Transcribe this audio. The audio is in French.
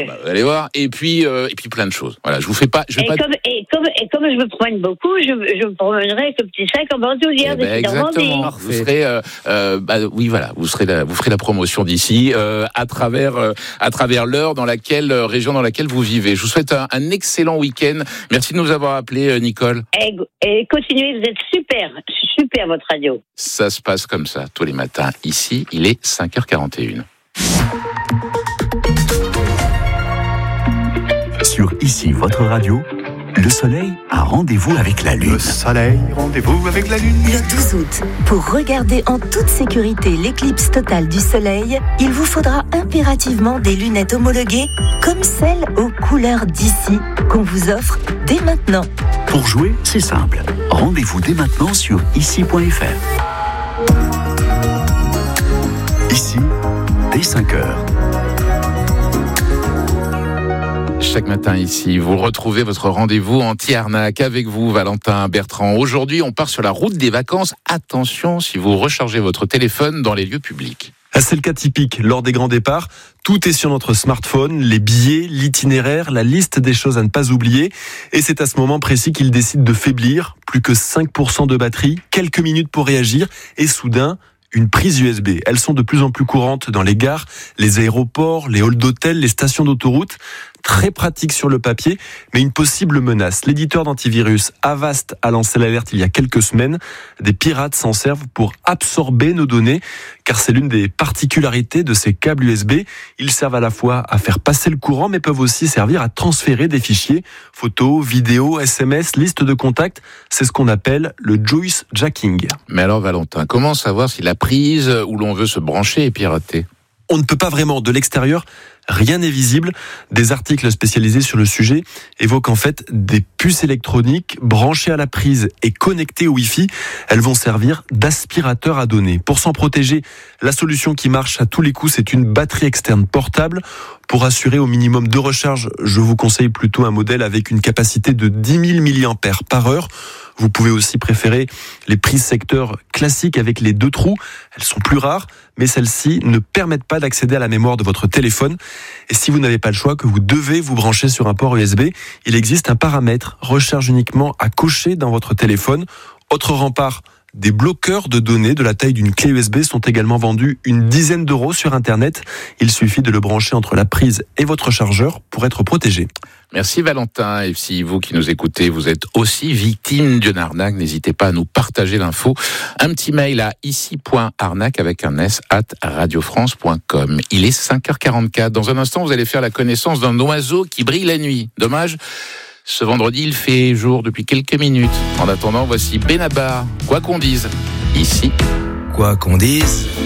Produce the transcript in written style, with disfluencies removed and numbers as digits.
Vous allez voir. Et puis plein de choses. Voilà, je vais pas. Comme je me promène beaucoup, je me promènerai avec le petit sac en bandoulière. Exactement. Vous serez, vous ferez la promotion d'ici à travers l'heure région dans laquelle vous vivez. Je vous souhaite un excellent week-end. Merci de nous avoir appelé, Nicole. Et continuez, vous êtes super votre radio. Ça se passe comme ça tous les matins. Ici, il est 5h41. Sur Ici, votre radio, le soleil a rendez-vous avec la lune. Le soleil, rendez-vous avec la lune. Le 12 août, pour regarder en toute sécurité l'éclipse totale du soleil, il vous faudra impérativement des lunettes homologuées comme celles aux couleurs d'ici qu'on vous offre dès maintenant. Pour jouer, c'est simple. Rendez-vous dès maintenant sur ici.fr. Ici, dès 5h. Chaque matin ici, vous retrouvez votre rendez-vous anti-arnaque avec vous, Valentin Bertrand. Aujourd'hui, on part sur la route des vacances. Attention si vous rechargez votre téléphone dans les lieux publics. C'est le cas typique lors des grands départs. Tout est sur notre smartphone, les billets, l'itinéraire, la liste des choses à ne pas oublier. Et c'est à ce moment précis qu'il décide de faiblir. Plus que 5% de batterie, quelques minutes pour réagir et soudain, une prise USB. Elles sont de plus en plus courantes dans les gares, les aéroports, les halls d'hôtels, les stations d'autoroute. Très pratique sur le papier, mais une possible menace. L'éditeur d'antivirus Avast a lancé l'alerte il y a quelques semaines. Des pirates s'en servent pour absorber nos données, car c'est l'une des particularités de ces câbles USB. Ils servent à la fois à faire passer le courant, mais peuvent aussi servir à transférer des fichiers, photos, vidéos, SMS, liste de contacts. C'est ce qu'on appelle le Juice Jacking. Mais alors Valentin, comment savoir si la prise où l'on veut se brancher est piratée ? On ne peut pas vraiment de l'extérieur. Rien n'est visible. Des articles spécialisés sur le sujet évoquent en fait des puces électroniques branchées à la prise et connectées au Wi-Fi. Elles vont servir d'aspirateur à données. Pour s'en protéger, la solution qui marche à tous les coups, c'est une batterie externe portable. Pour assurer au minimum de recharge, je vous conseille plutôt un modèle avec une capacité de 10 000 mAh par heure. Vous pouvez aussi préférer les prises secteur classiques avec les 2 trous. Elles sont plus rares, mais celles-ci ne permettent pas d'accéder à la mémoire de votre téléphone. Et si vous n'avez pas le choix, que vous devez vous brancher sur un port USB, il existe un paramètre recharge uniquement à cocher dans votre téléphone. Autre rempart, des bloqueurs de données de la taille d'une clé USB sont également vendus une dizaine d'euros sur Internet. Il suffit de le brancher entre la prise et votre chargeur pour être protégé. Merci Valentin. Et si vous qui nous écoutez, vous êtes aussi victime d'une arnaque, n'hésitez pas à nous partager l'info. Un petit mail à ici.arnaque avec un s @radiofrance.com. Il est 5h44. Dans un instant, vous allez faire la connaissance d'un oiseau qui brille la nuit. Dommage. Ce vendredi, il fait jour depuis quelques minutes. En attendant, voici Benabar. Quoi qu'on dise, ici. Quoi qu'on dise.